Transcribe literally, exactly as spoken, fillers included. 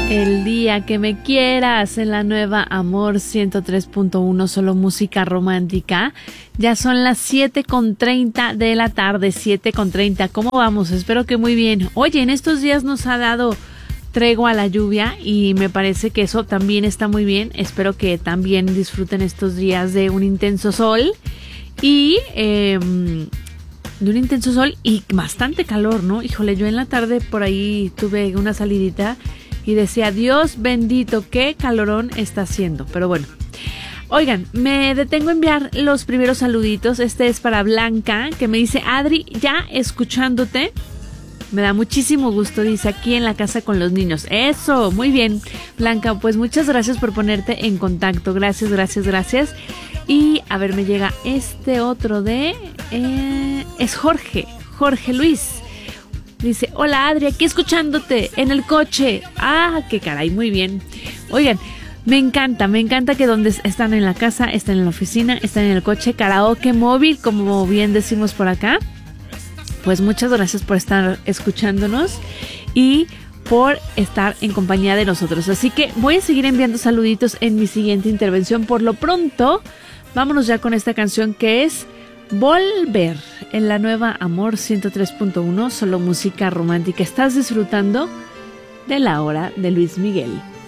El día que me quieras en la nueva Amor ciento tres punto uno, solo música romántica. Ya son las siete con treinta de la tarde, siete con treinta. ¿Cómo vamos? Espero que muy bien. Oye, en estos días nos ha dado tregua a la lluvia y me parece que eso también está muy bien. Espero que también disfruten estos días de un intenso sol y eh, de un intenso sol y bastante calor, ¿no? Híjole, yo en la tarde por ahí tuve una salidita y decía, Dios bendito, qué calorón está haciendo. Pero bueno, oigan, me detengo a enviar los primeros saluditos. Este es para Blanca, que me dice, Adri, ya escuchándote. Me da muchísimo gusto, dice, aquí en la casa con los niños. Eso, muy bien, Blanca, pues muchas gracias por ponerte en contacto. Gracias, gracias, gracias. Y a ver, me llega este otro de... Eh, es Jorge, Jorge Luis. Dice, hola Adri, aquí escuchándote en el coche. Ah, qué caray, muy bien. Oigan, me encanta, me encanta que donde están en la casa, están en la oficina, están en el coche, karaoke móvil, como bien decimos por acá. Pues muchas gracias por estar escuchándonos y por estar en compañía de nosotros. Así que voy a seguir enviando saluditos en mi siguiente intervención. Por lo pronto, vámonos ya con esta canción que es Volver en la nueva Amor ciento tres punto uno, solo música romántica. Estás disfrutando de la hora de Luis Miguel.